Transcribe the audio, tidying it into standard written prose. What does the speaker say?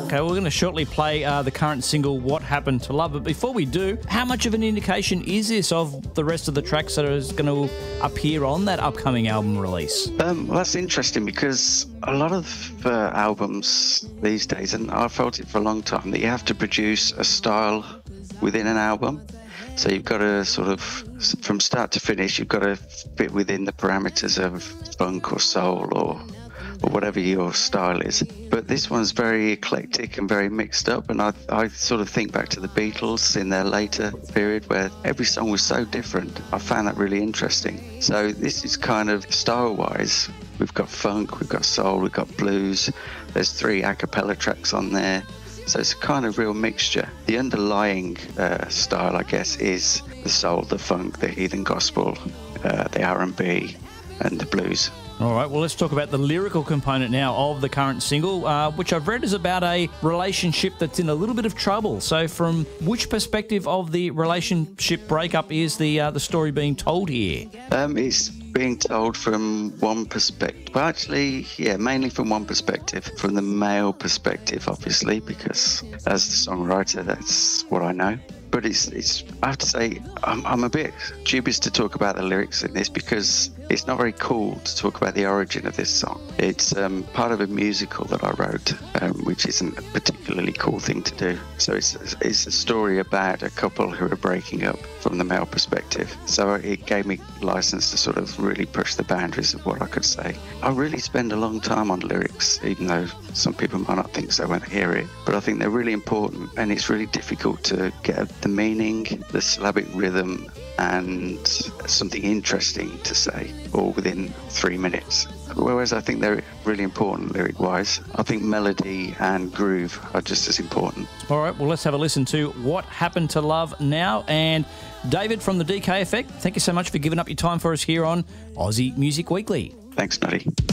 Okay, we're going to shortly play the current single, What Happened to Love. But before we do, how much of an indication is this of the rest of the tracks that are going to appear on that upcoming album release? Well, that's interesting because a lot of albums these days, and I've felt it for a long time, that you have to produce a style within an album. So you've got to sort of, from start to finish, you've got to fit within the parameters of funk or soul or whatever your style is. But this one's very eclectic and very mixed up, and I sort of think back to the Beatles in their later period where every song was so different. I found that really interesting. So this is kind of style-wise, we've got funk, we've got soul, we've got blues, there's 3 a cappella tracks on there. So it's a kind of real mixture. The underlying style, I guess, is the soul, the funk, the heathen gospel, the R&B, and the blues. All right, well, let's talk about the lyrical component now of the current single, which I've read is about a relationship that's in a little bit of trouble. So from which perspective of the relationship breakup is the story being told here? It's being told from one perspective. Well, actually, yeah, mainly from one perspective, from the male perspective, obviously, because as the songwriter, that's what I know. But it's I have to say, I'm a bit dubious to talk about the lyrics in this because it's not very cool to talk about the origin of this song. It's part of a musical that I wrote, which isn't a particularly cool thing to do. So it's a story about a couple who are breaking up from the male perspective. So it gave me license to sort of really push the boundaries of what I could say. I really spend a long time on lyrics, even though some people might not think so when they hear it. But I think they're really important, and it's really difficult to get the meaning, the syllabic rhythm, and something interesting to say, all within 3 minutes. Whereas I think they're really important lyric-wise. I think melody and groove are just as important. All right, well, let's have a listen to What Happened to Love now. And David from the DK Effect, thank you so much for giving up your time for us here on Aussie Music Weekly. Thanks, Nutty.